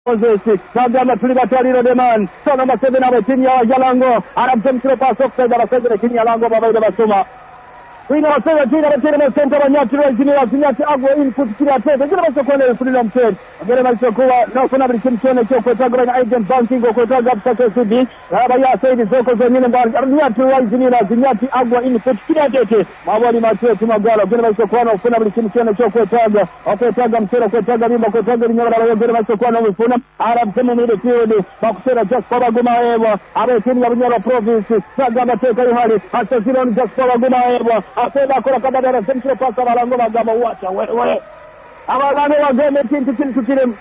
Moses Nagamba tuli bataliro deman so number 7 aba timu ya Jalango anamtemkiro pass offside abasajja timu ya Lango babaida basoma Wina wasema jina batire na center banyati rwazini wazinyati agwa input kila tete jina basokole fulila mteni agere malisokuwa na kuna bilimchene cyo kwetaga na agent banking kwetaga absake subi aba ya saidi zoko zonyine mbali nyati rwazini wazinyati agwa input kila tete mabali matwe tumagala agere malisokuwa na kuna bilimchene cyo kwetaga msera kwetaga bimba kwetaga binyora agere malisokuwa na ufuna arab sema ni field bakusera just kwa baguma hewa aba timu ya Bunyoro province sagamba teka ihali hasa zero ni just kwa baguma hewa afeba kola kabadara semcho pasa balango bagamba wacha wewe abalango bagame kintu kiremu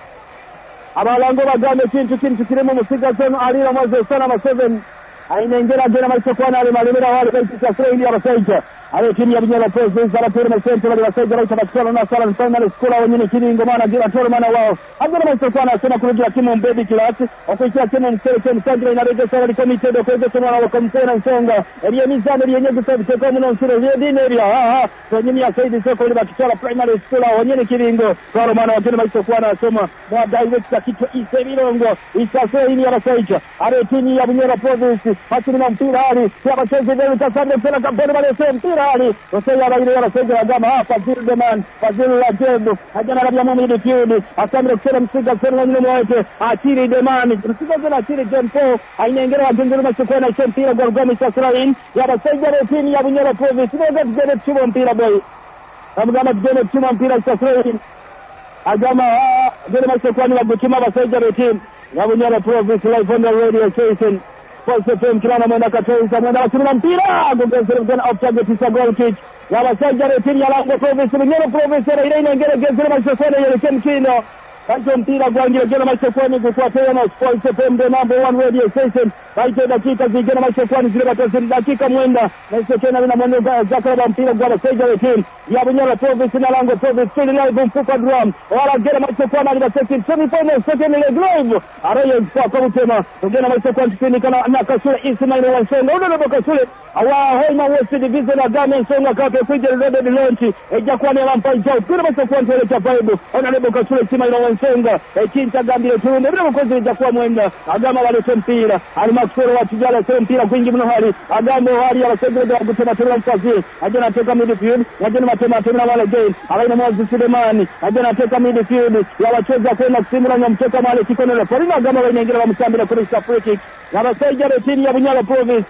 abalango bagame kintu kiremu musiga zeno alira mwaze sana na 7 ainengera gena malichokwana ale malimera wale kwa Australia abasaija ale timu ya Bunyoro province ala pere masento wale basaija baita bakisala na sala final school wanyine kiringo maana gira toro maana wao agera malichokwana asema kurudia timu mbebi kilasi okuikia timu mseke msangira inarege sala committee do kweze timu wao komtena nsonga eliye mizani eliye kusema teko muno nsire eliye dineria so nyini ya saidi soko ile bakisala primary school wanyine kiringo toro maana wagena malichokwana asema mwa director kitu isebirongo isase ini abasaija ale timu ya Bunyoro province hakini na mpira hali ya bacheze leo tasande tena kampeni wale sema mpira hali wasema wale wanasema kama hapa Zildeman Fazil Lajebu hajana rabia Mohamed Fiudi asamire kusema msiga sema nyuma wote Achiri Demani msiga tena Achiri Tempo ainengera wajengero machukua na mpira Gorgomi Sasrain ya basaidia timu ya Bunyoro province ndio gani timu mpira boy kama gani timu mpira Sasrain agama gani machukua ni wabutima basaidia timu ya Bunyoro province live on the radio station Pulse FM kilana mwenda katoisa mwenda wasimina mpira Gongezere mtena off target isa goal kick ya basajja timu ya Lango province Bunyoro province ile inengere gezere machokone yeleke mkino Kanto mpira gwangile gena machokone kufuatia na Pulse FM the number 1 radio station baite dakika zigena machokone zile batazini dakika mwenda na isokena na mwenda zakara mpira kwa basajja timu ya Bunyoro province na Lango province ile live mfuka drum wala gena machokone na second semi-final second leg live araye kwa mtema gena machokone tini kana na Kasule Ismail Wansonga ndio Kasule awa hema West Division na Game Songa kape kuja red launch ejakuwa ni lampa njoo kile machokone ile cha vibe ona lebo Kasule Ismail Wansonga kinta gambile tume ndio mkozi ejakuwa mwenda agama wale mpira alimaksoro watijala sio mpira kwingi mno hali agamo hali ya wasegere kutema tena mkazi ajana teka midfield ajana matema tena wale game alaina mwazi Sulemani ajana teka midfield ya wacheza kwenda kusimula na mtoka male kikono la Farina agama wale nyingine wa msambila kurisa free kick na basaidia timu ya Bunyoro province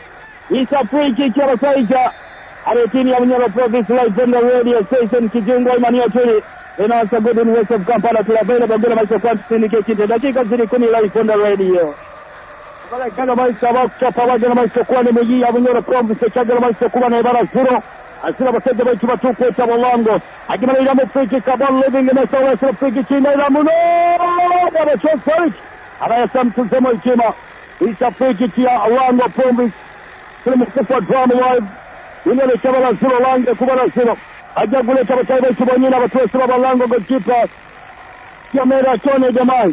isa free kick ya basaidia ale timu ya Bunyoro province live on the radio station kijungo imani yote inaanza good in west of Kampala to available bila maisha kwa syndicate dakika 10 live on the radio bala kana maisha wako pamoja na maisha kwa ni mji ya Bunyoro province chaga na maisha kwa na ibara zero asira basaidia baitu batuko cha Bolango akimana ile free kick kabla living na sawa free kick ina muno baba chofari abaya samtuzemo ikima isa free kick ya Lango province kile mkufa drama live ile chabala zero Lango kubala zero ajagule tabachaiba kibonyina batwese babalango goalkeeper Kamera Tone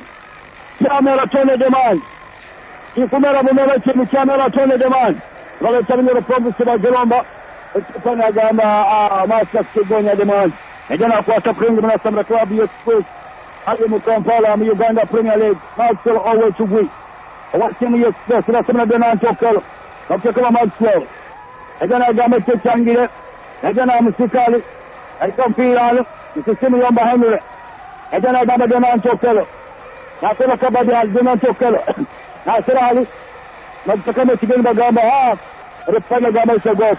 Demai ikumera mumera chini Kamera Tone Demai wale Bunyoro province bajelomba pana gamba Master Kigonya Demai ejana kwa tapringi na Samra Club Express hadi Kampala mu Uganda Premier League Maxwell Owe Chugwi watimu Express na Samra Donald Okelo kama Maxwell ejana gamba changire ejana musikali aikampiano msisimu yomba Henry ejana gamba Donald Okelo na sema kabadi Donald Okelo na serali na tukame kigeni bagamba refanya gamba isa goal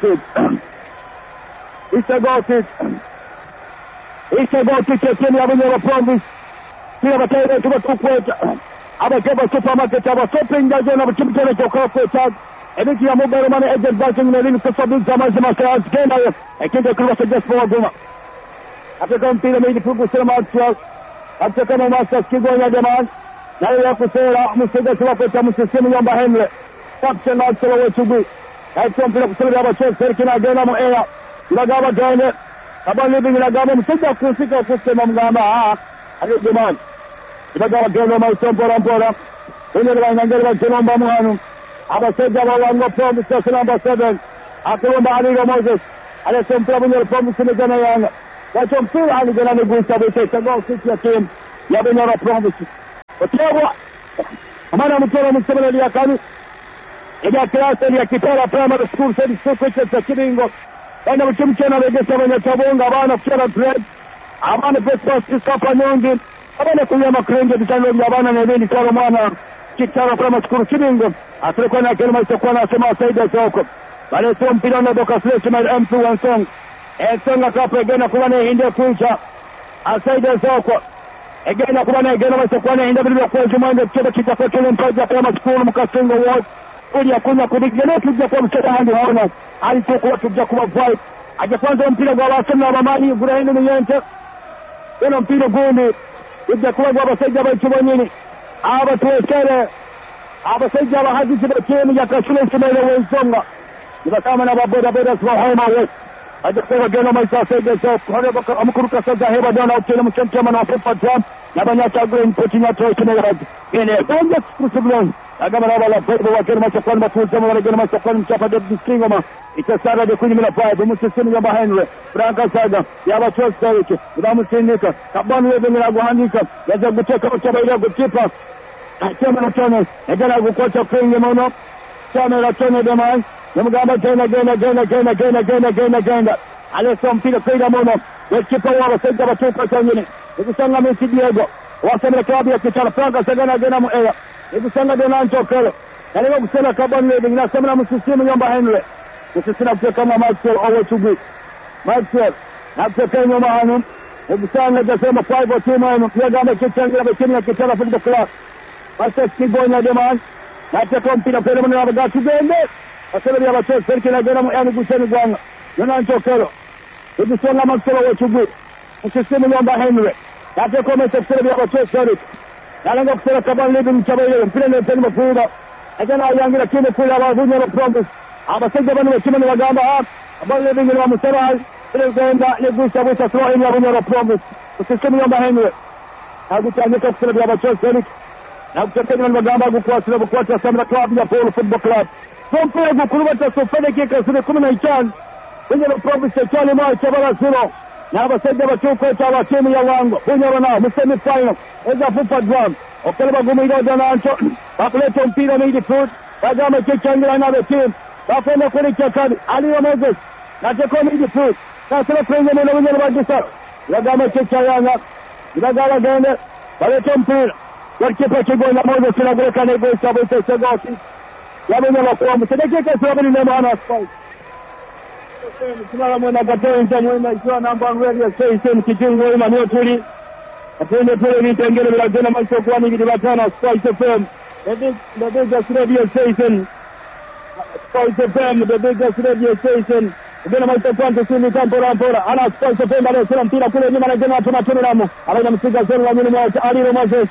kick timu ya Bunyoro province pia bataire tubakukweta abakeba supermarket aba shopping jana butibitele kwa kweta Ediki ya mobile money agent banking na lini kusabizi zama kazi kenda yo ekinde kwa suggest for goma ataka mpira meidi fugu sema actual ataka kama Master Kigonya jamani na ile kusera msega kwa kwa msisimu yomba Henry captain na solo wetugu hapo mpira kusema hapa cho serikali gena mo air lagaba gane aba living lagaba msega kusika kusema mgamba ali jamani lagaba gena ma mpora ile wanangera Jeromba Muhanu abasajja Lango province number 7 akulomba Aligo Moses aliyesema Bunyoro province ni jana yanga wacho mpira aligana ni gusa bete tango sisi ya team ya Bunyoro province Otewa amana mutoro musemelo ya kanu ega klase ya Kitara Primary School Sedi Switches za Kibingo bana mchumchana begesa bana Chabonga bana kuchara bread abana breakfast kapa nyongi abana kuyama krenge bitano abana nebeni kwa mwana Kitara Primary School Kibingo atreko na kelma itakuwa nasema Saida Soko bale so mpira na doka slash my M2 one song Song akapa egena kuwa ne hinde kuicha Saida Soko egena kuwa ne egena itakuwa ne hinde bila kwa jumande kile kitakuwa kile mpaja Primary School mkasingo ward ili akunya kudigele tujja kwa mcheza handi hona alitokuwa tujja kuwa vibe ajafanza mpira kwa wasema mamani Ibrahim Mnyente ino mpira gundi tujja kuwa kwa basaidia baichubonyini aba tuwekele abasaidia bahadisi bakini ya kashule simaile wenzonga nibakama na baboda boda swa homa west ajakuwa gena maisa saida so kwa amukuruka saza heba dona ukele mchentema na wapupa drum na banyata gwe mpoti nyato ikimegaji ene bonja kusublon agama na bala febo wakele masafani mafuza mwalegele masafani mchapa debu singoma itasara de kwenye milafabu musisini yamba Henry Franka Saga yaba chosta wiki udamu sinika kabanu webe milagu handika yaza guteka uchaba ila gutipa chama na tone egana gukocha kwenye mono chama na tone demai namugamba gena aleso mpira kwenda mono wekipa wao sasa batupa kwenye ikusanga Messi Diego wasemele klabu ya Kitara Franka Saga na gena muewa ikusanga Donanto Kelo nalego kusema kabanu webe nasema na musisini yamba Henry Usisina kama Maxwell Owochugu Maxwell nakuteka nyuma hanu ubusanga jasema 5 timu yenu yagamba kitangila bekini ya Kitara Football Club basa kigonya deman nakuteka mpira pele mwana abagatu gende asema ya bacho serki na gena yani guseni gwanga yana ntokero ubusanga Maxwell Owochugu usisina yamba Henry nakuteka msekere ya bacho serki nalenga kusema kabla libi mchabaile mpira ni tena mafuda agana yangira kile kula wavunya na promise abasajja bano bakimani bagamba abale bingiro wa musara ile genda legusa busa throw in ya bunyoro promise usisemi yamba Henry agutanyika kusema ya bacho Felix na kutekenya bagamba gukwasira bukwata Samra Club ya Polo Football Club sompo gukulubata sofane kika 15 kwenye promise chali mwa chabala suro na abasajja batuko cha timu ya wango bunyoro na musemi final eza fupa drum okeleba gumiga Donanto bakuleta mpira midfield bagamba kichangira na team bafanya kwenye chakani aliyo Moses na tekoni jifu sasa kwenye mwenye bagisa yagama chayanga bagala gende baleta mpira wakipa kigonya Moses na gweka na gwesa bote segosi yabenya bakwa mtedeke sababu ni maana spike tunala mwana gatenza mwana ikiwa namba ngweli ya station kijingo ina ni tuli atende pole ni tengele bila tena maisha kwa ni batana Spike FM the biggest radio station Spike FM, the biggest radio station. Gena maisha kwanza sini kampora ana Spike FM bado sura mpira kule nyuma na gena tunatumiramu alaina msiga sura nyuma mwa Aliro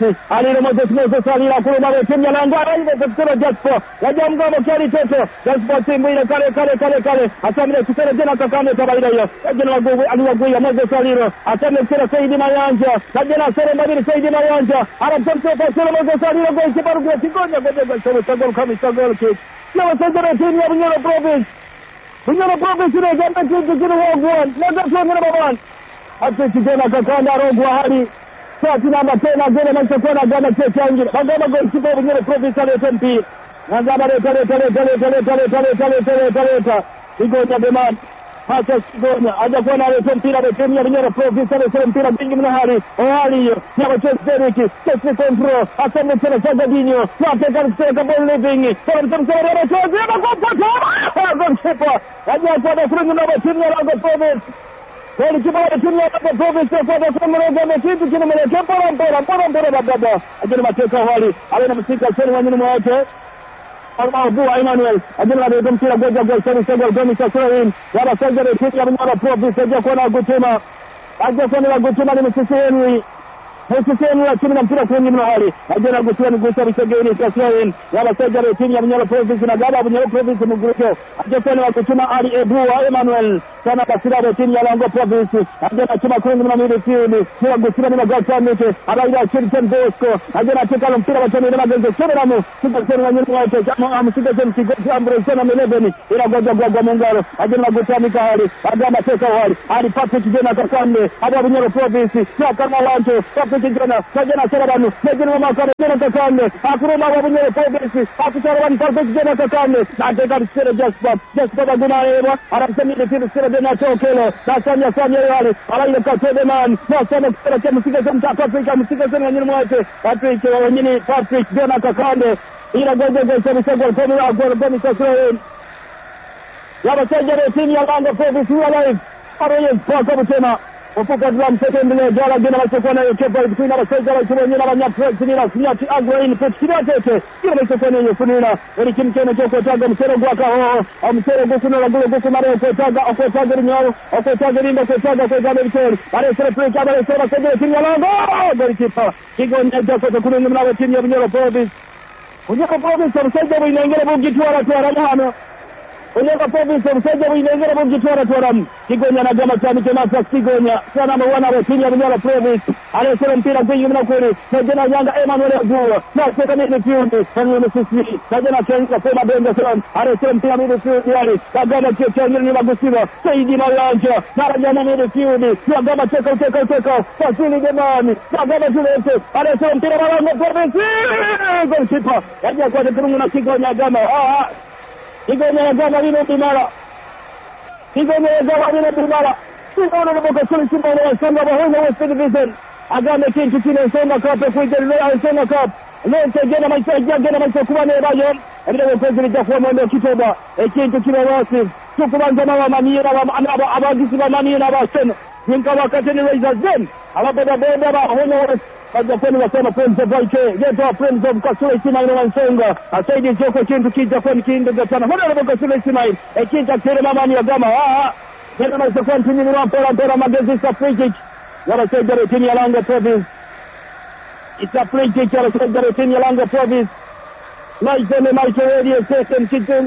Moses alira kule bado timu ya Langwa ile kutoka Jasper wajamga mkali toto Jasper timu ile kale asamile kusema jana kakane kabaida hiyo jana wagogo aliwagoya Moses aliro asamile kusema Saidi Mayanja jana sere mbili Saidi Mayanja anamtamtoa sura Moses aliro kwa sababu ya kigonya kwa sababu kama sababu kick na sasa timu ya Bunyoro Province Bunyoro Province ile gamba kitu kile wao na tuone baba hata kijana kakanda rogo hali sasa namba tena gele maisha kwa gamba changi bagamba goli kipo Bunyoro Province ile tempi na gamba tale kigonya demand hata kigonya hajakuwa na mpira wa timu ya Bunyoro Province ile mpira bingi mna hali hiyo ya wachezaji wiki sasa control hata mtana Sagadinho na teka kuseka ball living kwa mtamsema ya wachezaji na goalkeeper hajakuwa na front na timu ya Bunyoro Province kwa kibao timu ya Bunyoro Province kwa sababu ya kitu kinamelekea pora baba ajana mateka hali alina msika sasa wanyini mwake Abu Emmanuel ajana ndio mpira goja gol sasa gol sasa yaba sasa timu ya Bunyoro Province hajakuwa na gutema ni msiseni Hussein lakini mpira kwenye mnahali ajana gutua ni gusa bisogeni Kaswain yaba sasa timu ya Bunyoro Province na gaba Bunyoro Province mguruko ajana kutuma Ali Abu Emmanuel sana basira timu ya Lango Province ajana chuma kwenye mnamidi timu kwa gutua ni magata mite abaida Chilton Bosco ajana teka mpira wa timu ya Genzo Soberano super wanyini wote kama amsika timu kigoja Ambrose na 11 ila goja kwa Mongaro ajana gutua ni kahali ajana teka hali ali Patrick Jena Kakande aba Bunyoro Province kwa kama wanto kijana Sarabanu kijana Makara kijana Kakande akuruma wabunyere Province akucharaban Province kijana Kakande na teka Sira Jasper Baguna ewa arasemile timu Sira Dena Tokelo na Sanya yale alaile Katebe man na sana Sira kama msika sana Patrick msika sana nyinyi mwache Patrick wengine Patrick Dena Kakande ila gogo sana kwa sasa yabasajja timu ya Langa Province live araye paka mtema ufuka drum second le jala gena masokona yokepa between abasajja bakibonye n'abanyafrika sinyati agwain petkinatete kile masokona yofunira eri kimkene cyo kwetaga musero gwakaho amusero gukunora gukumare kwetaga rinyo kwetaga rinda kwetaga biteri are celebrate abare sera basajja timu ya Langa golikipa kigonye jako kununga n'abo timu ya Bunyoro Province Bunyoro Province abasajja binengera bugitwara hano Unyaka Province msajja winengera mujitwara twaram kigonya na gama cyane cyane kigonya sana mwana wa timu ya Bunyoro Province alesera mpira kwingi na kule sajana Yanga Emmanuel Agua na seka ni field sana msisi sajana Kenga sema Benga sana alesera mpira ni field yale kagama chechanya ni magusiba Saidi Malanja na ni field ya gama cheka fasili jamani na gama tulete alesera mpira wa Province goalkeeper yaja kwa timu na kigonya gama Kigonya gama vile Bimara. Sinaona boka suli simba wa Sanga bahona West Division. Agame kintu kile Sanga Cup kuijelea Sanga Cup. Leo tegena maisha kubane bayo. Ndio president wa mwendo kitoba. Kintu kile wasi. Tukubanza na mamira wa abagisi wa mamira wa Sena. Ninka wakati ni Raisers then. Ababeda bahona Kaja kwenu wasema friends of Vaike, yeto friends of Kasule Simail Wansonga, asaidi joko kintu kija kwenu kindu gatana. Hona lebo Kasule Simail, kinta kire mamani ya gama, kena maisa kwa ntini mpera magezi sa free kick. Yara sejare tini ya Langa Province. It's free kick, yara sejare tini ya Langa Province. Laizene Maike Radio Station, kitungo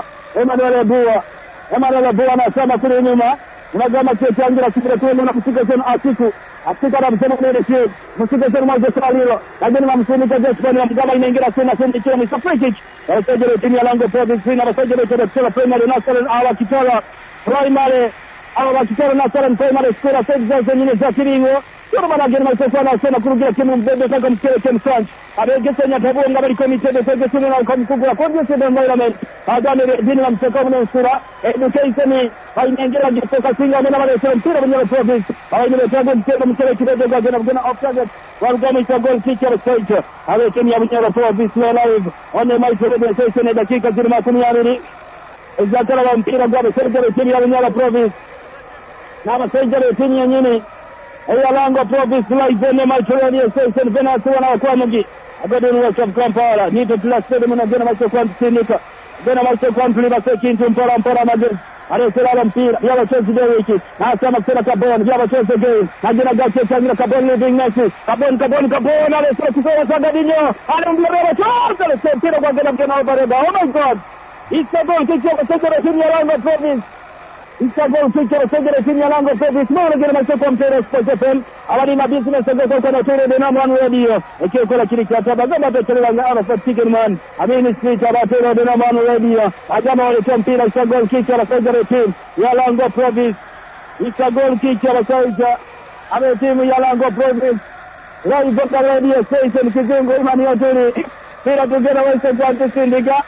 Emmanuel Abua na sama kule nyuma. Unagama cheche angira sikira kwenu na kusika sana Afrika na msema nene sio msika sana mwanzo salilo lakini mamsuni kwa Jasper na mgama inaingira sana ikiwa ni free kick wasajili timu ya Langa Province na wasajili kwa primary national awa kitala primary awa kitala national primary school sasa nyingine za kiringo sio bana gani masoko na sana kurudia timu mbebe kaka mkele Ken France abegesa nyatabu ngabali komite betege timu na ukamkugura kwa jinsi ya environment adani dini na msoko na usura education hainaingia kutoka singa na wale sio mpira Bunyoro Province hawaimetaga mkele kidogo kwa gana off target walikuwa mita goal kick ya Saito ale timu ya Bunyoro Province live on the match radio station dakika 12 Ezatala wa mpira kwa Sergio timu ya Bunyoro Province na Sergio timu ya nyingine ya Langa Province live on the match radio station Venus wana kwa mgi abadoni wa Kampala nito plus stadium na gana match kwa Tinika gana match kwa Mpliba sekintu mpora magezi alesera mpira yaba chezi wiki na kama sera Kabon yaba chezi game najina gache changira Kabon living Messi Kabon alesera kusema Sagadinho alimblera chote mpira kwa gana bareba oh my god it's a goal kick ya Sergio timu ya Langa Province it's a goal kick ya Sergio timu ya Langa Province mwana gana match kwa Mpira Sports FM awali na business ndio kwa Tele de Namwan Radio ikiwa kwa kile cha tabagamba betelanga ana fatike man amini street aba Tele de Namwan Radio ajama wale mpira it's a goal kick ya Sergio timu ya Langa Province it's a goal kick ya Sergio ame timu ya Langa Province live kwa radio station kizengo imani yote pira tugera wese kwa tusindika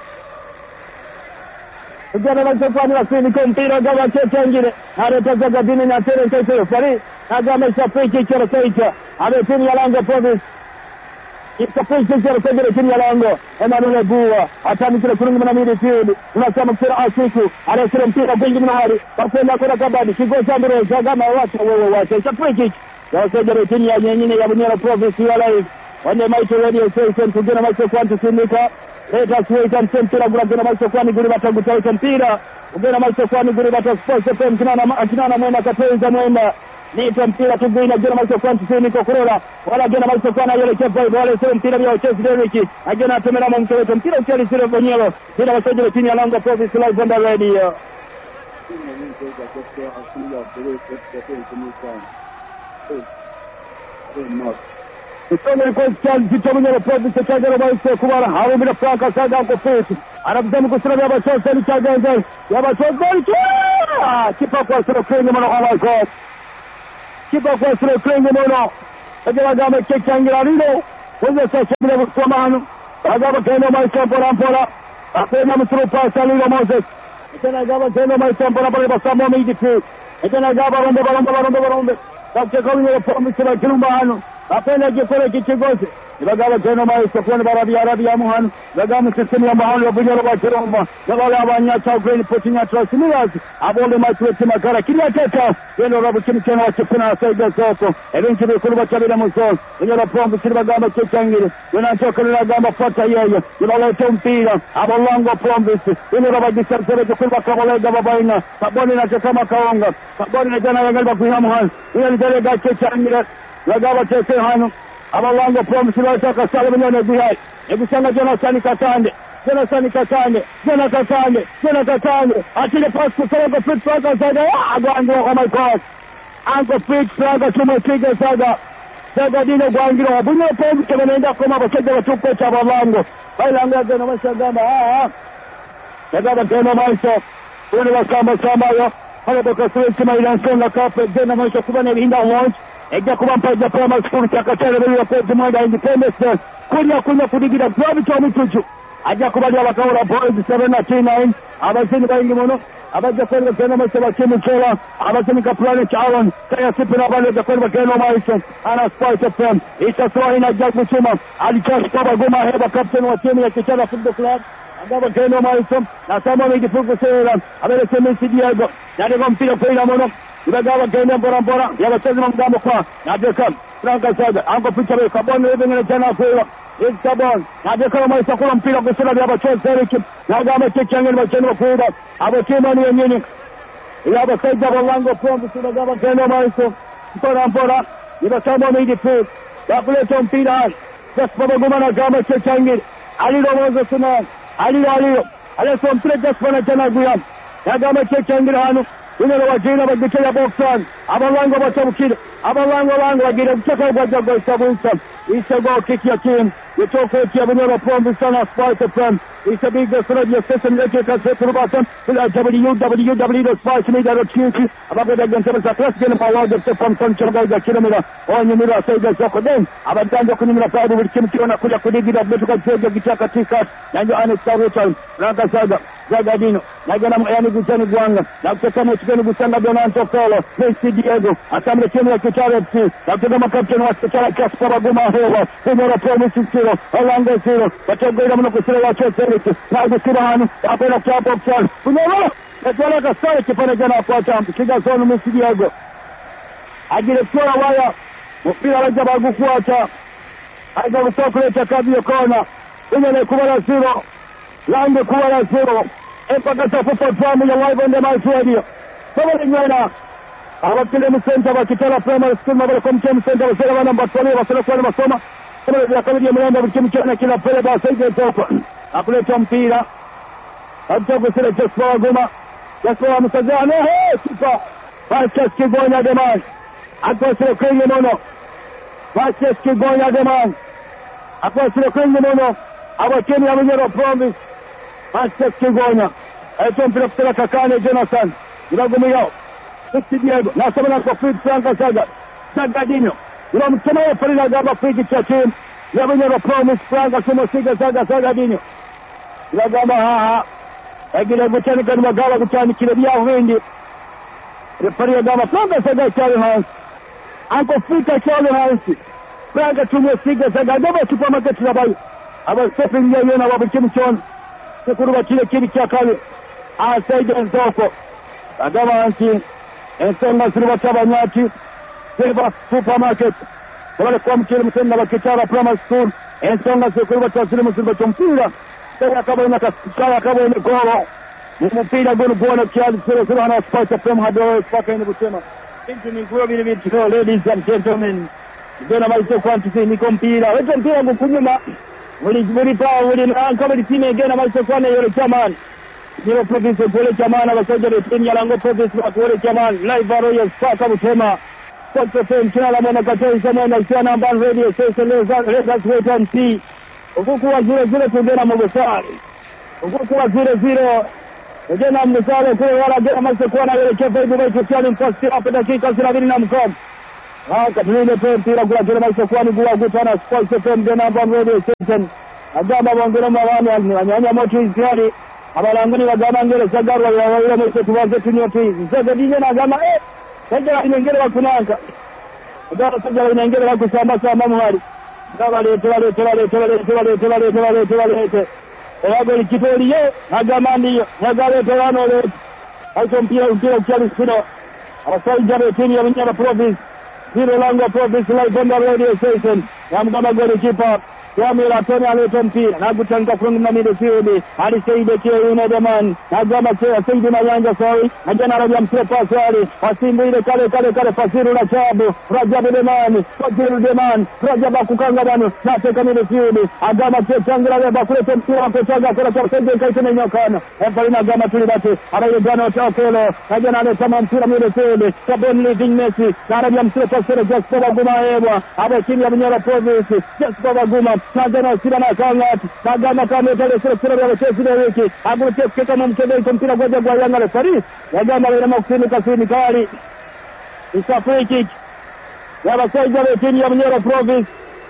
Ujana wasafani wasini kumpira gawa cheche ngine Aretaza gadini na tere sese Fari Agame shafiki chero seicha Ame timu ya Langa Province Ikapiki chero sejere timu ya Langa Emmanuel Agua Atami kile kurungi mna midfield Unasama kusera asiku Aresere mpira kwingi mnahari Wakwenda kuna kabadi Kigo chambere Zagama wacha Shafiki Gawa sejere timu ya nyingine ya Bunyoro Province ya live Wande maito radio station Kugena maito kwantu sinika Leta suweta mpira gura maisha kwani guri batagutaika mpira ugena maisha kwani guri batasports FM kinana mwenda kateza mwenda nita mpira tugina gura maisha kwani tusini kokorola wala gena maisha kwani yele chepa wale sio mpira ya Chelsea Derrick agena atemela mkewe mpira ukali sio Bunyoro bila wasajili timu ya Langa Province live on the radio Isome kwa Bunyoro Province chaga baise kubara hawo bila faka saga ko pesi anabzamu kusema ya bachosa ni chaga nzai ya bachosa kipa kwa sura kwenye mwana oh my god kipa kwa sura kwenye mwana bagamba ekyekyangiro aliro kozesa ekibira busomano bagamba genda omaiso mpolampola akwenda muturupaasi aliro Moses etenagamba genda omaiso mpolampola basamba omidfield etenagamba balombe bakekolunyero pomisi bakirumba hano apenda gikole kikigozi bagamba genda omaiso kuba barabyamu hano bagamba sisemu yamahano obunyoro bakirumba babala abanyacha green potinya trosimilas abonde maitwe timakara kiryateta genda olabukimu kyona wakifuna asaiga zoko ebintu bikulu bakyabira mu zone bunyoro pomisi bagamba kyekangire yona ntokolera agamba fata yeyo yibaleeta omupiira abolango pomisi bunyoro bagisabisebe gikulu bakabolega babaina kabone natekama kawonga kabone najana yangali bakuinamu hano yonitelega kyekangire bagamba teke hano abalango promise bataka sala bunyone bihai ebusanga Jonathan Katande atile pass kusanga fit Franka Saga agwangiro oh my god Uncle Fit Franka tumetiga Saga dino gwangiro bunyo promise kebenenda koma basajja batuko cha balango bailanga gena masagamba Saga tena maiso ule wasamba yo pale bakaswe kama ilansonga kape gena maiso kubana binda launch ejja kuba mpaja primary school kyakatale bali bakwezi mwenda independence kunya kudigira klabu kya mutuju ajja kubalya bakawula boys 7-9 abazini bayingi muno abajja kwenda genda masaba kimukela abazini ka planet Aaron kaya sipina bali kwenda genda maiso ana Spice FM isaswa ina jagu chuma alichashika bagoma heba captain wa timu ya Kichana Football Club agaba genda maiso na sama midi fukusela abele semesi Diego ndio mpira kwa ila mono bagaba genda mbora yabasezi mgambo kwa nadeka Franka Saga ango picha be kabone ebengene tena kwa Sabon nadeka maiso kwa mpira kusela bya bachozi Eric nagamba kyekyange bacheni bakuba abachema ni yenyeni yabasaidia balango pombe bagaba genda maiso mbora yabasamba midi fu yakuleta mpira sasa bagoma na gamba kyekyange alilo mozo suna alilo aleso mpira jasona tena guya nagamba kyekyange hano Unyelo wajina bagitela boxan abalango batabukira abalango bagira kutaka bajagwa isabunsa isago kiki ya team yitoko ya bunyelo pombe sana Spice FM isabiga radio station leke kasetu basan ila www.spicemedia.tv abaga gantaba za class gena power de from control ga kilomita onyumira saiga zoko den abadanja kunyumira padu bikimkiona kuja kudigira betuka tege gitaka tika nanjo ane sarutan Franka Saga dino nagana yani gutani gwanga na kutaka Keni Busanga Donanto Kolo, Messi Diego, asamble timu ya Kichara FC, nakutoka makapteni wa Kichara Kaspa Baguma Hewa, Kumora Promise Siro, Orlando Siro, wachogwela mno kusira wa Choseriki, Naibu Sirahani, apela kia boxan, Kumora, natuwala kasari kipane jana kwa champu, kiga zonu Messi Diego, agile kuwa waya, mpira waja bagu kuwacha, aiza kusokuleta kabio kona, Unyele kubala Siro, Lande kubala Siro, Epakasa football family live on the Mice Radio. Somebody nyana abakile mu center bakitala primary school mabale komche mu center basera bana mbatole basera kwa masoma somebody yakabiri mlanda bikimchana kila pele basaje soko akuleta mpira atako sele Joshua Goma Joshua msajana kipa Vasquez Kigonya Deman atako kwenye mono Vasquez Kigonya Deman atako kwenye mono abakeni abanyero promise Vasquez Kigonya aito mpira kutela Kakane Jonathan Iragumu yao Messi Diego nasema na Kofit Franka Saga dino mtema ya Farina gaba fiki cha team Yabunyero promise Franka Sumosiga Saga dino Iragama egile gutani kani magala gutani kilebia windi Refaria gaba Franka Saga Charlie Hans Anko Fika Charlie Hans Franka Sumosiga Saga gaba supermarket na bayo aba stepping ya yona wabikimu chon Sekuruba kile cha kale Saida Nzoko agaba anti ensonga ziriba tabanyati Silva supermarket wale kwa mkile mtenda wa Kichara primary school ensonga zikuruba tasilimu ziriba mpira sasa kama inakasala kama imegoro mpira goli bwana kiasi sio na Spice FM hado paka inabusema binti ni nguo vile vitu ladies and gentlemen ndio maisha quantity ni mpira wewe mpira kukunyuma wali kama timu ingine maisha kwa yule chamani Nilo province pole chamana basoja de timu ya Lango province wa pole chamana live royal spark mtema kwa FM kila la mwana katoi sana na sia namba radio station let's wait and see ukuku wa 0-0 tugena mobosari ukuku wa 0-0 tugena mobosari kwa wala gena maisha kwa na yule chefa hivi kwa chani mpasi hapo dakika 20 na mkono Katulinde mpira kula kile maisha kwani kuwa kutana Sports FM tena hapa radio station. Agamba bongera mabani anyanya moto izari. Abalangani bagamba ngere sagarwa ya ile moto tuwaze tunyoti. Nzega dinye na gama sasa inengere bakunanga. Agamba sasa inengere bakusamba samba mwali. Gabalete. Oyago likitoliye agamba ndiyo. Yagalete wano le. Haito mpira ukiali sino. Abasaija timu ya Bunyala Province. Hilo lango Province live on the radio station. Yamgaba goalkeeper Yamila Tony aleta mpira na kutanga from the midfield. Ali Said Kio Unademan. Agama Said Mayanja sorry. Ajana Raja Msepa sorry. Wasimbu ile kale Fasiru la Chabu. Rajabu Deman. Fasiru Deman. Rajabu kukanga bano. Nateka midfield. Agama Changila leba kuleta mpira kuchaga kwa Said kaitene nyokana. Empalina agama tulibate. Arayo Gano Chakelo. Ajana aleta mpira midfield. Kabon leading Messi. Raja Msepa sorry just for Guma Ewa. Aba timu ya Bunyala Province. Just for Guma. Nadana sila na kangati Nagama kame tale sila ya wachezi wiki Agute kika mumkebe ikumpira kwa jagwa yanga le Paris Nagama le makusini kasini kari Isa free kick Yabasaija le timu ya Bunyala Province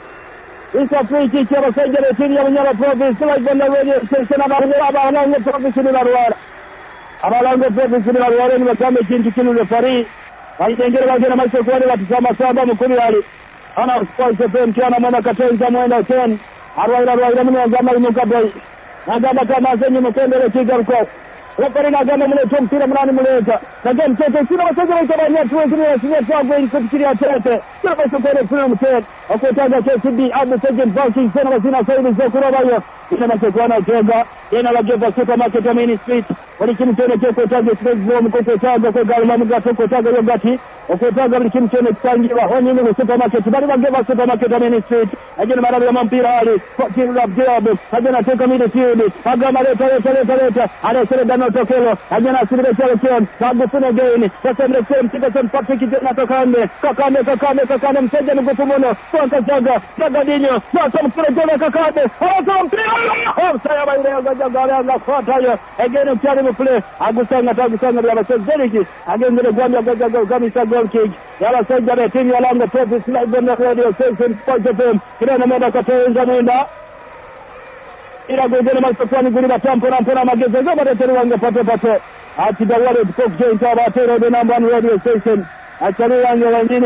Isa free kick Yabasaija le timu ya Bunyala Province Sila iganda radio station Abalango Province ni Laruara Abalango Province ni Laruara Ni wakame kintu kinu le Paris Haitengere wajena maisha kuwale watisama saba mkumi wali Ana Sports FM kiana mwana katenza mwenda ken Arwaira mwenye agama inukabai Agama kama zenye mkendele kiga mko Wakari na agama mwenye mpira mnani mweleza Nagama mtete sina wasaja waikabania tuwezi ni wasinia chagwe ili kufikiria tete Sina basi kwele suna mtete Wakuetaga KCB Abu Sejen Banking Sena wasina sahibi Zokuro bayo Ina masekuana uchega Ina wajepa supermarket wa Main Street Walikimtene kuetaga Space Bomb Kuetaga kwa galima mga kuetaga yogati Wakuetaga walikimtene kutangiwa Honini wa supermarket Bali wajepa supermarket wa Main Street Ajina marabu ya mampira hali Kwa kiru la Abdiabu Ajina teka midfield Agama leta Alesere Dano Tokelo Ajina asiribe Chelseon Nagusune Gaini Sasa mresem Tikason Patrick Jena Tokande Kakande Mseja Nugutumono Sonka Jaga Dinyo Nasa mpira Jena Kakande Hawasa mpira Saya baile ya Gaga Kwata yo Again mchari mfule Agusanga Yaba Sezeriki Again mele Gwami ya Gamisa goal kick Yaba Sezere Timu ya Lango Province Live on the radio station Sports FM Kirena mwenda Katenza mwenda Ila gwezele Malsofani Guriba Tampo Nampona Mageze Zoba Deteri wange pato Achida wale Tok Joint Abatero The number one radio station Achali wange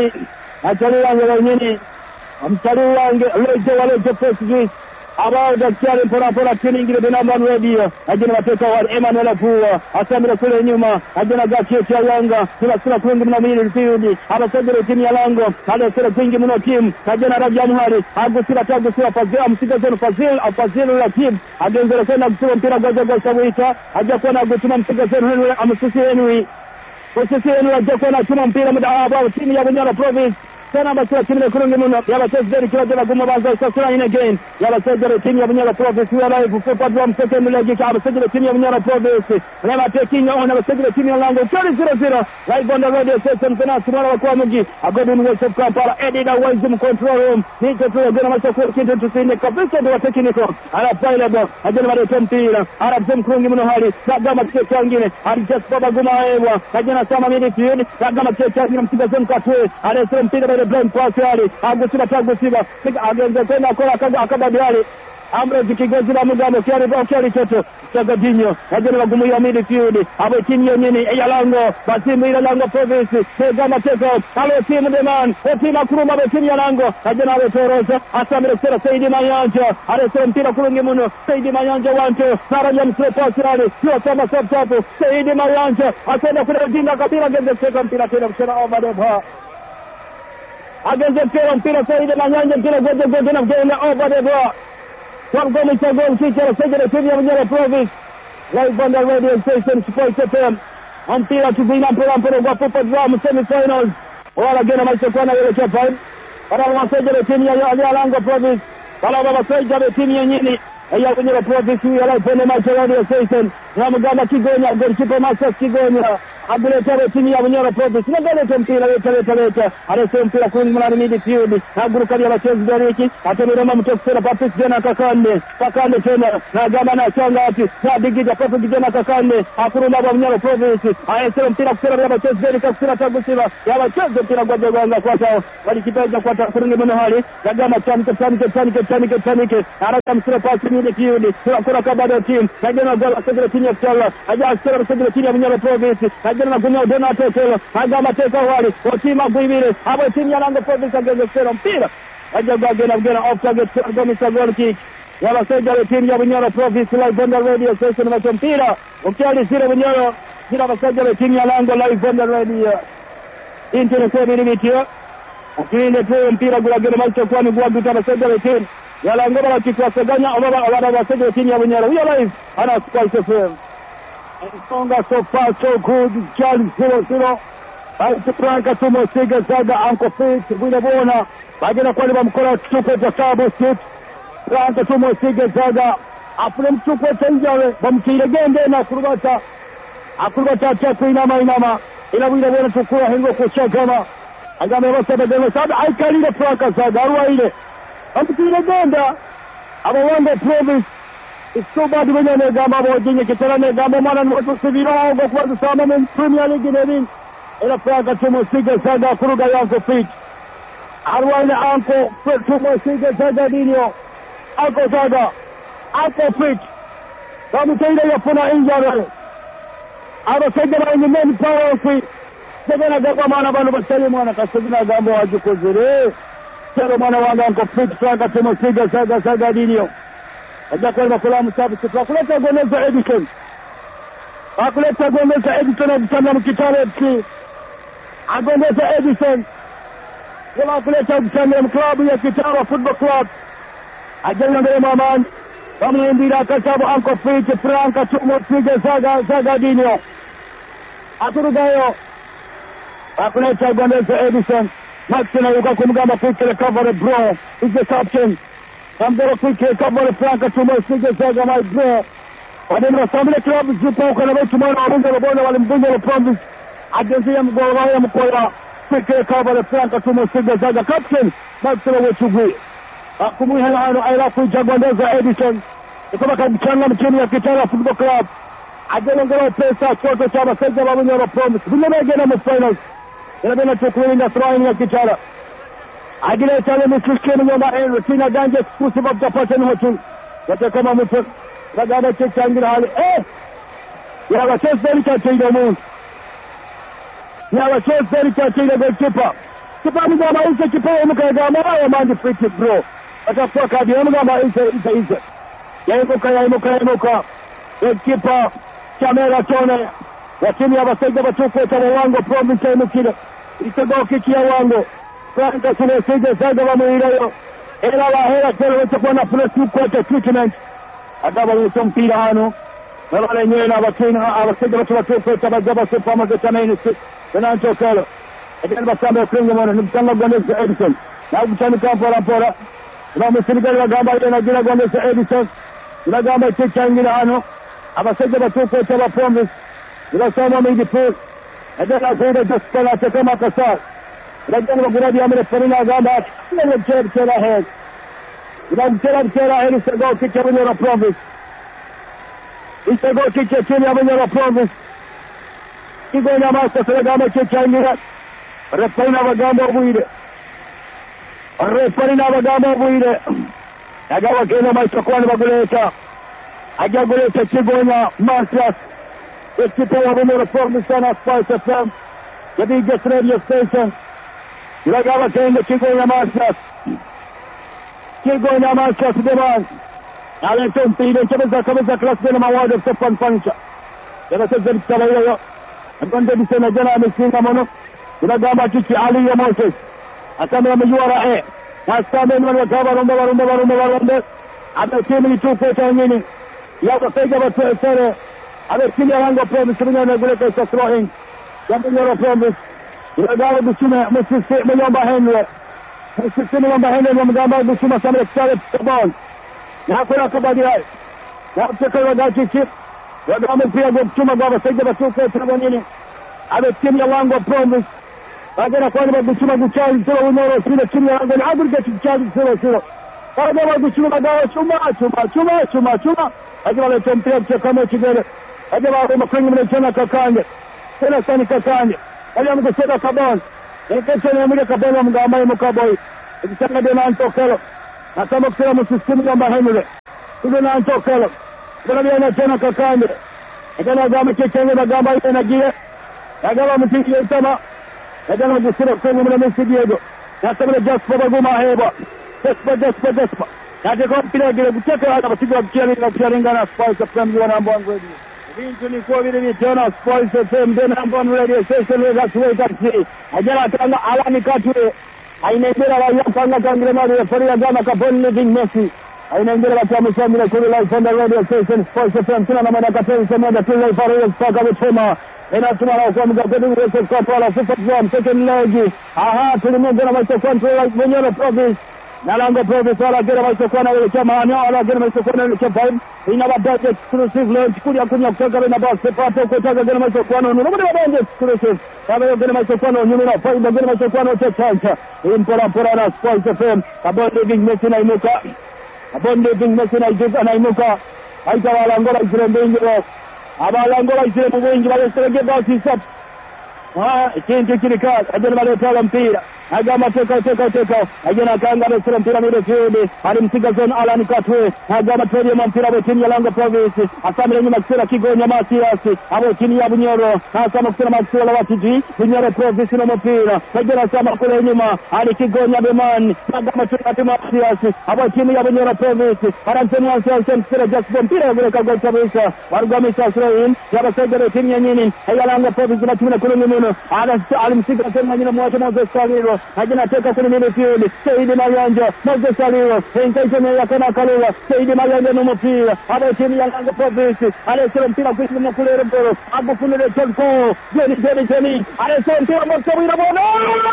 wanyini Amchali wange Leje Press Juice Abao daktari mpona tuningi The number one radio Ajina wateka wale Emmanuel Apuwa Asamira kule nyuma Ajina gacheti ya Yanga Sula kungi mna mwili field Abasegere timu ya Lango Alesere kungi mno timu Ajina Raja Muhari Agusila Fazil Msika zonu Fazil la timu Agenzele kwenda kusura mpira Gwaja Sabuita Ajakona Agusuma Msika zonu Amusisi Henry Kusisi Henry Ajakona Tuma mpira Muda abao timu ya Bunyala Province Sana basura timu ya kurungi muna Yaba Sezeri kila jela guma baza Isasura in again Yaba Sezeri timu ya Bunyala Province We are live Fupa drum second legika Yaba Sezeri timu ya Bunyala Province Lema taking on Yaba Sezeri timu ya Lango Kari 0-0 Live on the radio station Sena Simara wakua mugi Agodin West of Kampala Edida Wisdom Control Room Nito tuwa gana masha kuwa kintu tusine Kabisa duwa tekiniko Arab Pailebo Ajana mareto mpira Arab Zem kurungi muna hali Nagama kike wangine Arijas Baba Guma Ewa Ajana sama midfield Nagama kike wangine Msiga Zem Katwe Aresere mpira blind pass yali Agusiba agenze kwenda akola akabadiali Ambrose Kigozila Mugamo Kiari Toto Sagadinho Ajana wagumu ya midfield Abo timu yonyini ya Lango Batimu ila Lango Province Tegama take out Halo timu Deman timu Akuruma abo timu ya Lango Ajana awe Torosa Asamire Sera Saidi Mayanja Aresere mpira kurungi muno Saidi Mayanja wanto Naranya msile pass yali Yua sama subtapu Saidi Mayanja Asenda kuna ujinga kabila Genze seka mpira tena Mshena Omadebha Agenze mpira Saidi Mayanja mpira Goje na mgena Omadebha Wamgomi cha goal kicha Sejere timu ya Bunyala Province Live on the radio station Sports FM Mpira tuzina mpira kwa Fupa Drum semi-finals Wala gena maisha kuwana yele chapa Wala wasejere timu ya Lango Province Wala wasejere timu ya Nyini ya Bunyoro Province yalipone macho radio station na mgamba Kigonya goalkeeper Masters Kigonya aguleta timu ya Bunyoro Province nagaleta mpira leta anasema mpira kuni mlani midfield aguruka ya wachezi Deriki atemera mtokera Patrice Jena Kakande tena na gamba na changa ati na digida Patrice Jena Kakande akurunda wa Bunyoro Province anasema mpira kusera ya wachezi Deriki kusera tagusira ya wachezi mpira kwa jaganga kwa sawa walikipaja kwa takurunge mno hali na gamba chanike araka mpira pasi midfield kwa kabada team najana gola segera timu ya Sala aja segera timu ya Bunyoro Province najana kunya Donato Kelo agama teka wali otima kuibire abo timu ya Lango Province ageze sera mpira aja gagena off target agomisa goal kick yaba segera timu ya Bunyoro Province live on the radio station na mpira ukiali sira Bunyoro sira basegera timu ya Lango live on the radio internet video ukinde tu mpira gulagena macho kwa ni gwaduta basegera timu ya Lango bakitwasaganya obaba basegera timu ya Bunyoro we are live ana Spice FM Songa so far so good Charles 0-0 Franka tumo Siga Zaga Uncle Fit Winabona bagena kwa liba mkola tuko kwa sabu sit Franka tumo Siga Zaga afule mtuko tenjawe bamtire gende na kurubata chaku inama ila Winabona tukua hengo kuchagama agame basa bagena sabu aikalile Franka Zaga arwa ile bamtire genda Wango Province Isoba dibenya negamba bojinye kitara negamba mwana nwoto sivira ngo kwa sama men Premier League nevin ila Franka tumo Siga Zaga kuruga yanko fit arwana anko tumo Siga Zaga dinyo anko Zaga anko fit bamutenda yapona injara aba segera ni men power free segera gaba mana bano basali mwana kasubina gambo wajukozere sero mwana wanga anko fit Franka tumo Siga Zaga dinyo aja kwa kula msabu kuleta Gomeza Edison akuleta Gomeza Edison akitana mkitale FC agomeza Edison wala kuleta mtani klabu ya Kitara Football Club ajana ngere maman kama ndira kasabu anko fit Franka tumo Siga Zaga dinyo aturugayo akuleta Gomeza Edison Maxina yuko kumgamba quick recovery bro is the captain Ambero quick recovery Franka tumo Siga Zaga my bro wademra samile club zipo kwa wetu mwana wabunge wabona walimbunge wa Province agenzia mgora ya mkola quick recovery Franka tumo Siga Zaga captain Maxina wetu kumui hano ailafu Jagondeza Edison kama kabchanga mchini ya Kitara Football Club ajana ngoro pesa choto cha Basega wa Bunyoro Province binegena mu finals inabena tukuinda throwing ya Kitara agile chale msikeni nyoma Tina Ganje exclusive of the person hotel watakama mtu bagada chechangira hali ya wachezeri cha Tindo Moon ya wachezeri cha Tindo goalkeeper kipa mgama isa kipa mkagama ya mandi free bro atakuwa kadi mgama isa yaimuka goalkeeper Kamera Tone wa timu ya Basega batuko cha Wango Province ya Mukile itago kiki ya Wango Franka tumo Siga Zaga wa mwirayo era wa hera tele watakuwa na press kwa treatment agaba wetu mpira hano na wale nyewe na bakina Abasega batuko cha Bagaba Super za Main na Ntokelo eden basamba kwenye mwana ni mtanga Gomeza Edison na kutani pora na msirikali wa gamba na jina Gomeza Edison na gamba chechangira hano Abasega batuko cha Province ila sama midfield eden akwenda just kama Kasar Rajani Maguradi amele farina gamba na mchera head ila mchera head isago kick ya Bunyoro Province isago kick ya timu ya Bunyoro Province Kigonya Masters gamba chechangira refarina bagamba buire agawa kena maisha kwani baguleta agaguleta Kigonya Masters ekipa ya Bunyoro Province na Spice FM the biggest radio station Ilagawa kende Kigonya Masters deman alento mpira kabisa class na mawado of Safan Furniture yana sasa kitawaya Mbonde bisema jana amesinga mono ilagawa kiki Ali ya Moses akamera mjuara Nasame ni wakaba romba Abe timu ni tuko tangini ya Basega batsere abe timu ya Wango Province na guleka sa throwing ya Bunyoro Province ilagawa bisuma Muyomba Henry na mgamba bisuma samele kale ball na kuna kabadi hai na kutoka dachi chip wagame pia gokchuma baba sasa batuka tena nini ametimia lango promise bagera kwa ni gokchuma guchali sio unoro sio chini lango ni aggregate guchali sio bagera gokchuma dawa chuma ajira le tempia kama kigere ajira wa makwenye mnachana kakanje tena sana kakanje aliyamkusema kabon ekesha ni kabon mgama mkaboi ikisanga de Antokelo na kama kusema msistimu kama Henry kuna Antokelo kuna yana tena kakanje ekana gama chechenge na gamba ina gie agaba mtiki yetama agaba kusema kwenye mnamesi Diego na kama Jasper baguma heba Jasper Nate kwa mpira gile kuteka hata basiku kucharinga na Spice FM namba 1 radio. Vintu ni kwa vile vitana Spice FM namba 1 radio station weza tuweka kiti. Ajala tanga alani katwe. Ainaendera wa yapanga kangile mali ya faria gama kaponi living Messi. Ainaendera wa kama shamila kule live on the radio station Spice FM tuna na madaka tena sema tu live faria mpaka mtema. Ina tumara kwa mgagadu wetu kwa pala super jam second leg. Aha tulimwenda na macho control like Bunyoro province. Nalango province wala gera maisha na wale maana wala gera maisha na wale vibe ina badate exclusive launch kuja kutoka na basi pato kutoka gera maisha na ndio badate exclusive sababu gera maisha na nyuma na vibe gera maisha na chanja impora na Spice FM abonde big Messi na inuka abonde big Messi na inuka aitawala ngola izirembingo abala ngola izirembingo wale serege basi sap kintu kirika ajana baleta mpira agama toka ajana kanga na mpira midfield alimpiga zone Alan Katwe agama tole mpira wa timu ya Lango Province asamile nyuma kisera kigonya Matiasi abo timu ya Bunyoro asama kisera Maxwell wa TG Bunyoro Province na mpira ajana sama kule nyuma ali kigonya Beman agama toka timu Matiasi abo timu ya Bunyoro Province anamtania sasa kisera Jasper mpira ule kago kabisa warugami sasa ya basaidia timu ya nyini ya Lango Province na timu kule nyuma alimsika tena nyina mwacha Moses Saliro ajana teka kwenye midfield Saidi Mayanja Moses Saliro intention ya kana Kalua Saidi Mayanja no mpira hapo timu ya Lango Province alesema mpira kwa kule Reboro hapo kuna Chelko Jenny alesema mpira mmoja bwana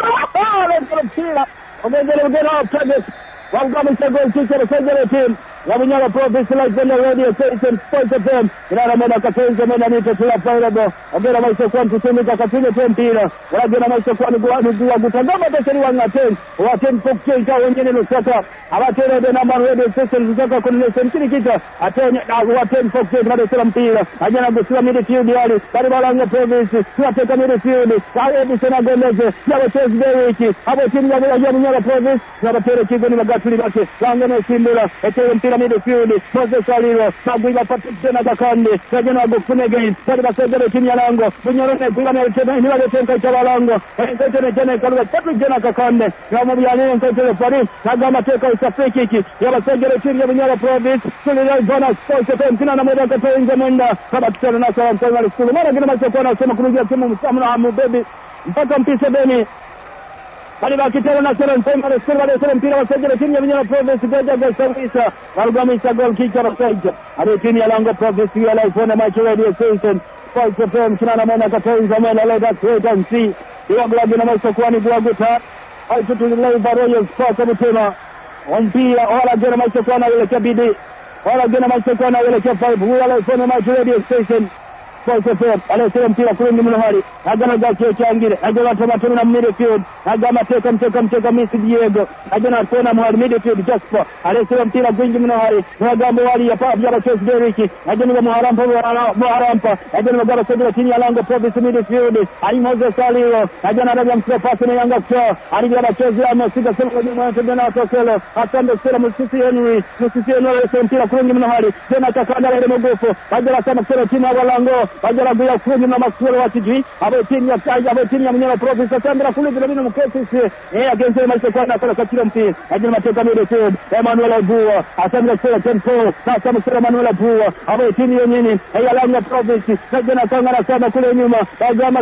alesema mpira ongezele mpira target Welcome to the teacher of the team. Wabunyoro Province like the radio station Spice FM. Ina moja katenza mena nito tula fairabo. Ogera maisha kwa kutumika katinga tempira. Wajana maisha kwa ni kutangama tesheri wa ngaten. Waten pokchenja wengine lusaka. Abatero de namba radio station lusaka connection kini kita. Atenya waten pokchenja na tula mpira. Ajana busila midfield yali. Bali Lango Province. Tunateka midfield. Sae bisena Gomez. Yawe Tuesday wiki. Abo timu ya Wabunyoro Province. Nabatero kigoni magafiri bake. Langene simbula. Etero mpira midfield Moses Saliro Magwiba Patrick Kakande Sajana Bukune game Sadi Basegere timu ya Lango Bunyoro ne kuila na tena ni wale tenka cha Lango Entete jana kalwa Patrick Kakande na mabiyani entete Paris Kagama teka usafiki hiki ya Basegere timu ya Bunyoro Province Sulila Jonas Spice FM kina na moja katoa nje mwenda kama kitana na sawa mtana skulu mara kina macho na sema kurudia timu msamuna hamu baby mpaka mpise beni Bali bakitana na sera mpema na sera wale sera mpira wasajili timu ya Bunyoro Province goja za service warugamisha goal kicha wasajili ale timu ya Lango Province ya live on my radio station Spice FM kina mwana katoa mwana let us wait and see iwa glabu na maisha kwani buaguta aitu live Royal Sports mtema mpira wala jana maisha kwa na ile kabidi wala jana maisha kwa na ile 5 wala on my radio station Spice FM alesema mpira kule Mnahari agana gachio changire agana tomato na midfield agama teka Messi Diego agana tena mwali midfield Jasper alesema mpira kwingi Mnahari agama wali ya papi ya Chelsea Deriki agana Muharampa agana magara sasa timu ya Lango Province midfield ali Moses Saliro agana raja mpira pasi na Yanga kwa ali ya Chelsea amesika sema kwa nyuma na Tokelo atande sema Musisi Henry alesema mpira kwingi Mnahari tena takanda ile mogofo agana sema timu ya Lango Bajara bila kwenye na Maxwell wa TG abo timu ya Bunyoro Province atambira kule bila mino mkesi against maisha kwa na kila mpira ajina mateka midfield Emmanuel Abua atambira sera tempo sasa msera Emmanuel Abua abo timu yenyewe ya Lango Province sajana kanga na sana kule nyuma agama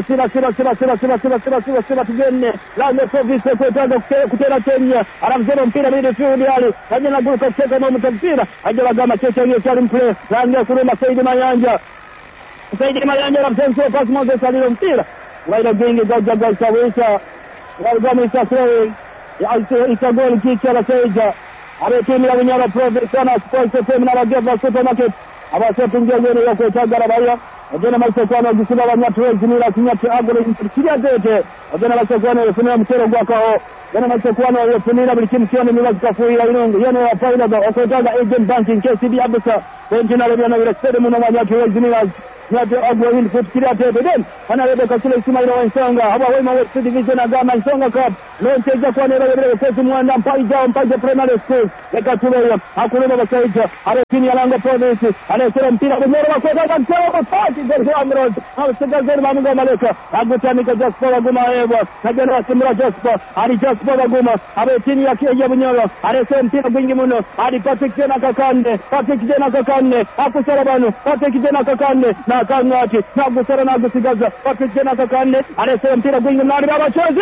sira tugenne Lango Province kwenda kutena Kenya anamzema mpira midfield yale ajina guluka cheka na mpira ajina gama checha hiyo challenge play Lango kuruma Saidi Mayanja Saidi Mayanja na msenso pasi Moses Saliro mpira waila gengi gaja sawisa warugami sasrewe ya isa goli kicha la Seija abetimu ya Bunyoro Province na Sports FM na Bageva Supermarket abasetungia yene yako tagara baya agena masokano gisiba abanyatwezi nira kinyati agore kiriya tete agena masokano yefuna mutero gwakaho agena masokano yefuna buli kintu cyone mibazi kafuira inongo yene wa faida ga okotaga agent banking KCB abisa benjina lebya na biresede muno abanyatwezi nira nyati agore in foot kiriya tete den ana lebe kasule Ismail Wansonga aba wema West Division agama Nsonga Cup lonteja kwa nero lebe kwezi mwanda mpaija primary school yakatuleyo akulema basaija arekini yalango province anasema mpira Bunyoro bakotaga mtego pasi Gerhard Amrod awasegazeni bamuga maleka agutanika Jasper Baguma ebo kagera Simra Jasper ali Jasper Baguma abetini ya Bunyoro anasema mpira gwingi muno ali Patrick Jena Kakande akusara bano Patrick Jena Kakande na kangati na gusara na gusigaza Patrick Jena Kakande anasema mpira gwingi nani babachozi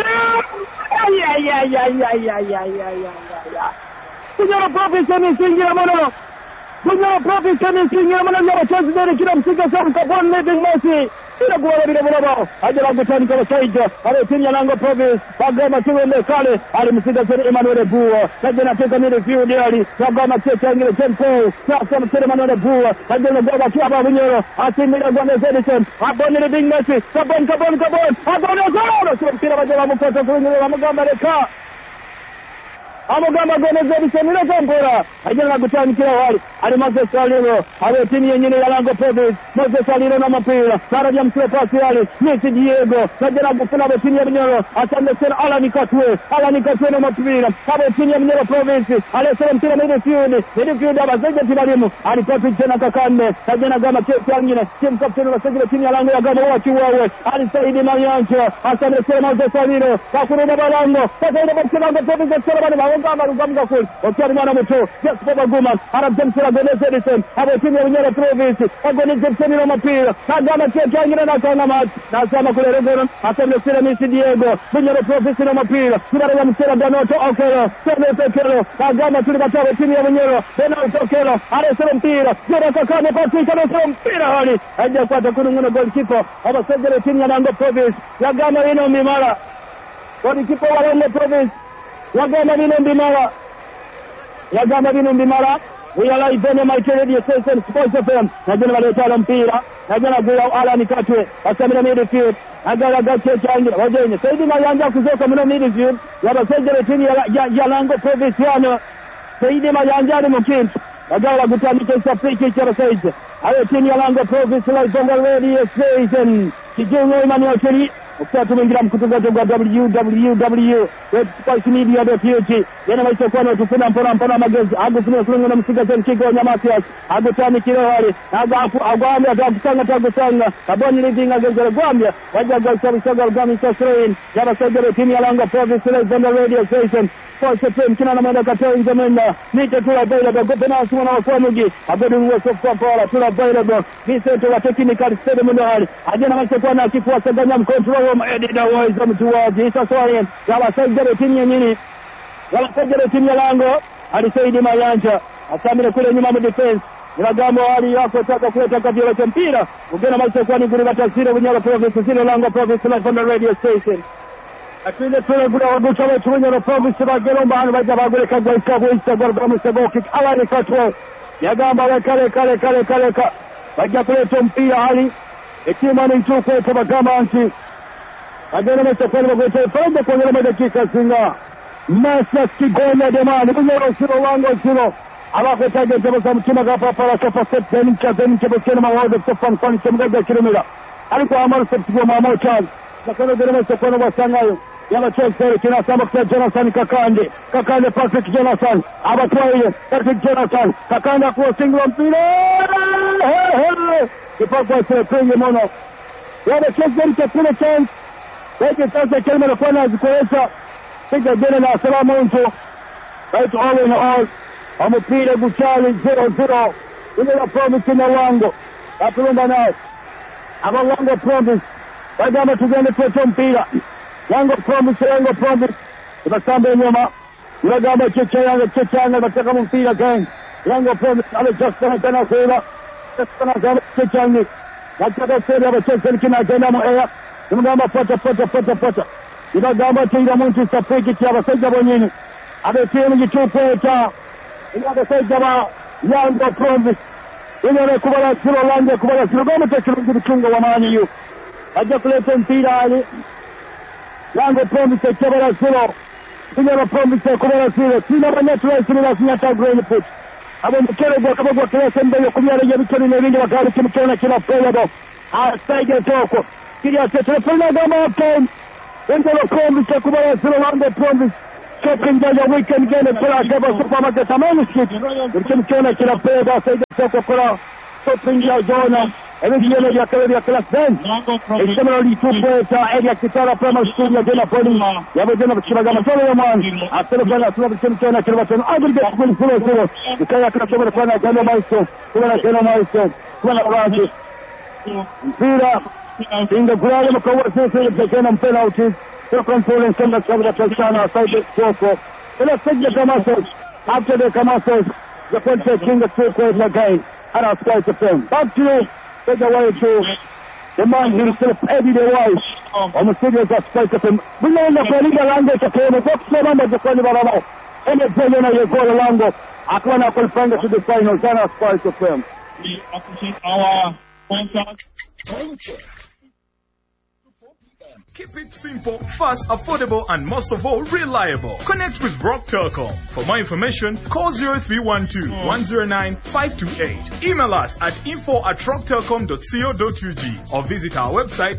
Bunyoro Province ni singira muno Bunyoro Province ni singira muno y'abachozi dere kila msiga sana kabon living mercy ila kuwala bila bulaba ajala gutani kwa saija abetinya lango Province bagama kiwele kale ali msiga sana Emmanuel Buwa kajana teka mile field ali bagama teka ngile tempo sasa msere Emmanuel Buwa kajana goba kiaba Bunyoro asimila gwane Edison aboni living mercy kabon aboni zoro sio mpira bajala mkosa kunyele amugamba reka amugamba gone Edison ile tempora ajala gutani kila wali ali Moses Saliro abetinya yenyine ya lango Province Moses Saliro na mpira Saraja msile pasi yale Messi Diego kajana gufuna abetinya Bunyoro asante sana Alan Katwe na mpira abetinya Bunyoro Province alesema mpira midfield abazaje tibalimu alipata tena Kakande kajana gama kesi nyingine team captain wa Segele timu ya lango ya gama wa Chiwawe ali Saidi Mayanja asante sana Moses Saliro kakuruna balango sasa ile bakina Province sala bali bagamba rugamga kule okyali mwana muto Jasper Baguma arabjemsira gone Edison abetinya Bunyoro Province agone Edison na mpira kagama kesi nyingine na kana mat nasema kule Rogoro asante sana Messi Diego Bunyoro Province na mpira kibara msera Donoto Okelo Okelo kagama tulibatawe timu ya Bunyoro Donoto Okelo alesema mpira jora Kakane pasi kana mpira hali haja kwa takununguno goalkeeper abasegele timu ya Lango Province yagama ino mimara goalkeeper wa Lango Province yagama ino mimara we are live on my radio station Sports FM najana waletala mpira najana gula Alan Katwe asamira midfield agala gache changira wajenye Saidi Mayanja kuzoka mno midfield yabasegele timu ya Lango Province yana Saidi Mayanja ni mkintu agala gutanika Afrika cyarasaije ayo timu ya Lango Province live on radio station kijungo Emmanuel Cheli ukitaka mwingira mkutangazo wa www.spicemedia.tv yana maisha kwa tufuna mpona magezi agusina kulungu na msiga tena kiko Nyamasias agutani kile wale agwambia atakusanga aboni living agezera gwambia wajaga sababu gami sasrain yaba sagere timu ya Lango Province live on radio station Sports FM kina na mwenda katoi ngemenda nite tu available gopena asuna wa kwa mugi abodi mwe sofa pala tu available Vincent wa technical stadium ndo hali ajana maisha kwa na kifua saganya mkontrol wa edida waiza mtuwaji isa swahien yaba sagere timu ya Lango alisaidi Mayanja asamire kule nyuma mu defense Nilagamo hali yako taka kuleta kabila cha mpira ugena maisha kwa ni guri batasire Bunyoro Province zile Lango Province live on the radio station atinde tule gura wagucha wetu Bunyoro Province bagelomba hano baja bagule kagwa ikabu Instagram mseboki awali katwa yagamba kale baja kuleta mpira hali ekima ni mtuko kwa kama anti agena maisha kwa wagucha fanya kwa ngoma dakika singa Masa Kigona demani Bunyoro siro Lango siro abako tage tabaza mtima gapa para sofa set then kazen kebekena mawado sofa mfani semgaza kilomita alikuwa amara septigo mama chaz nakano derema sokono basangayo yaba chelsea kina sama kwa Jonathan Kakande Patrick Jonathan abatwaye Patrick Jonathan Kakande kwa single mpira kipako sio kwenye mono yaba chelsea mtakula chance weke sasa kelima na kwana zikoesa piga jana na salamu mtu right all in all amepira Buchali 0-0 ile ya Province na Lango atulomba nao aba Lango Province bagamba tugende tueto mpira Lango Province basambe nyuma bagamba chechanga bataka mpira gang Lango Province ale Justin tena kwela sana za chechanga bataka sera bacheza kina jana moya tumgamba pota ibagamba tira muntu sapeki cyabasajja bonyene abetiye mu gituko cha abasajja ba Yanga Promise Inyone kubala silo lange kubala silo gome tekirungi bitungo wa maniyu ajja kuleta mpira ali Yanga Promise kubala silo Inyone Promise kubala silo sina banyetu wa silo sinyata green put abo mukere gwa kabagwa kelese mbeyo kubyala ya bitoni nebindi bakali kimukena kila playable asaidia toko kila telefona gama uptown Inyone Promise kubala silo Yanga Promise Shopping day a weekend game at Kula Sheba Supermarket Amani Street. We can turn it to the player by saying the Kula Shopping day Jonah. Every year they are carrying a class then. It's similarly two players Eddie Kitara Prima Studio Dena Poli. You have a dinner of Chibagama Solomon. After the Bella Slovan Turner Kilbatan, I will get full zero. The Kaya Class over the corner, Gano Maiso, Gano Maiso, Gano Raji. Zira in the ground of conversation with the Gano penalties. Controlling some of the Chelsea side Soko. Let's take the Camasos. After the Camasos, the Prince King of Turquoise again. And I'll square the film. Back to you. Take away to the man himself, Eddie the Wise. On the studios of Space of him. We know the Florida language of him. What's the number of the Florida? And the Florida you go along with. Aquana Colfanga to the finals. And I'll square the film. We appreciate our sponsors. Keep it simple, fast, affordable, and most of all, reliable. Connect with Rock Telecom. For more information, call 0312-109-528. Email us at info@rocktelecom.co.ug or visit our website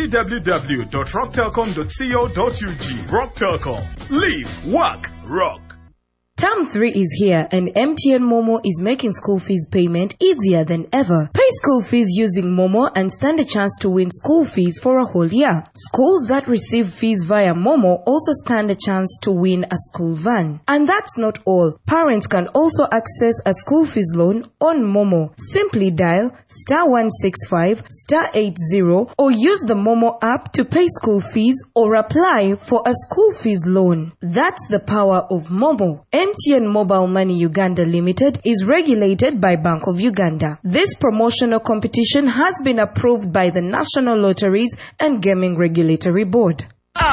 www.rocktelecom.co.ug. Rock Telecom. Live, work, rock. Term 3 is here and MTN Momo is making school fees payment easier than ever. Pay school fees using Momo and stand a chance to win school fees for a whole year. Schools that receive fees via Momo also stand a chance to win a school van. And that's not all. Parents can also access a school fees loan on Momo. Simply dial *165 *80 or use the Momo app to pay school fees or apply for a school fees loan. That's the power of Momo. MTN Mobile Money Uganda Limited is regulated by Bank of Uganda. This promotional competition has been approved by the National Lotteries and Gaming Regulatory Board.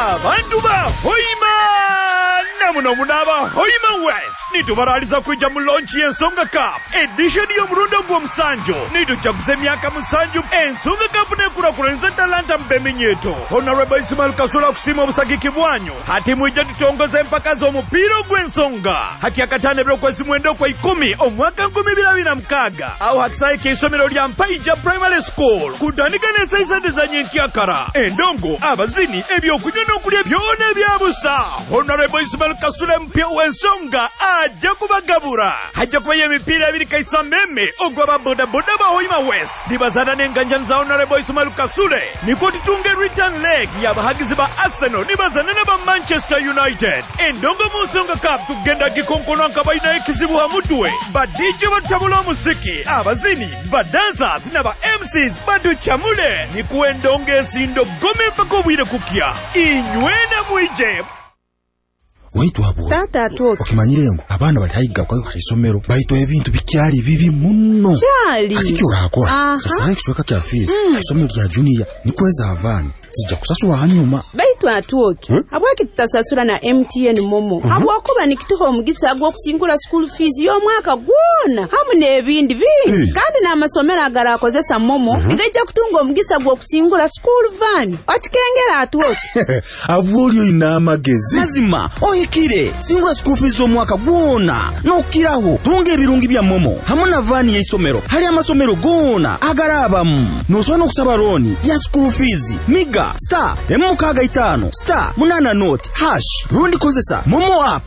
Namuno munaba Hoima West nitubaraliza kuja mu launch y'Ensonga Cup edition y'omurundo gw'omusanju nitujaguza emyaka musanju Ensonga Cup nekulakulanyiza talanta mbeminyeto Honorable Ismail Kasula kusima obusagiki bwanyu hati mwijja tutongoza empaka z'omupiira gw'ensonga hati akatane by'okwezi mwenda kwa 10 omwaka 2026 awo hakisaye k'isomero lya Mpaija Primary School kutandika n'ensayisande za nyentyakara endongo abazini ebyokunywa n'okulya byona ebyabusa Honorable Ismail Kasula mpya w'ensonga ajja kubagabura hajja kuba y'emipiira ebiri kaisa meme ogw'aba bodaboda ba Hoima West nibazana n'enganjani za Honorable Ismail Kasule niko tutunge return leg y'abahagizi ba Arsenal nibazana n'aba Manchester United endongo mu Nsonga Cup tugenda gikonkono nkabayina ekizibu hamutwe badije batabula omuziki abazini badansa n'aba MCs baduchamule niku endongo esindo gome mpaka obwire kukya inywena mwije Waitu hapo. Tata atuoke. Okimanyirengo abana bali hayiga kwa isomero bayito ebintu bikyali bibi munno. Kyali. Akiki orakora. Sasa ekishweka kya fees. Isomero lya junior nikweza avani. Sija kusasula hanyuma. Baitu atuoke. Abwaki tutasasula na MTN Momo. Abwakuba nikituho omugisa gw'okusingula school fees y'omwaka gwona. Hamu n'ebindi bingi. Kandi n'amasomero agala akozesa Momo ngejja kutunga omugisa gw'okusingula school van. Okikengera atuoke. Abulyo ina amagezi. Mazima. Oyikire singula school fees omwaka gwona nokiraho tunga ebirungi bya Momo hamwe na vani y'isomero hali amasomero gona agarabamu nosona okusaba loan ya school fees miga *M65 *8 note rundi kozesa Momo app.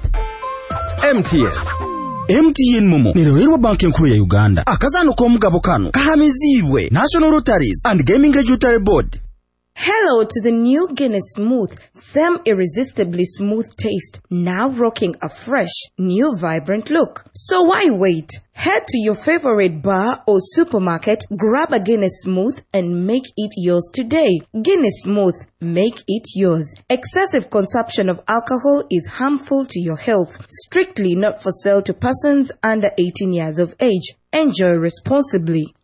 MTN Momo nererwa banki nkuru ya Uganda akazano k'omugabo kano kahamizibwe National Lotteries and Gaming Regulatory Board. Hello to the new Guinness Smooth, same irresistibly smooth taste, now rocking a fresh, new vibrant look. So why wait? Head to your favorite bar or supermarket, grab a Guinness Smooth and make it yours today. Guinness Smooth, make it yours. Excessive consumption of alcohol is harmful to your health. Strictly not for sale to persons under 18 years of age. Enjoy responsibly.